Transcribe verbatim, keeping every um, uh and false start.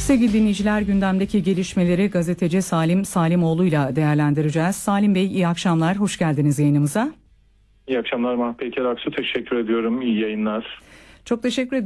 Sevgili dinleyiciler, gündemdeki gelişmeleri gazeteci Salim Salimoğlu'yla değerlendireceğiz. Salim Bey, iyi akşamlar, hoş geldiniz yayınımıza. İyi akşamlar Mahpeyker Aksu, teşekkür ediyorum, iyi yayınlar. Çok teşekkür ederim.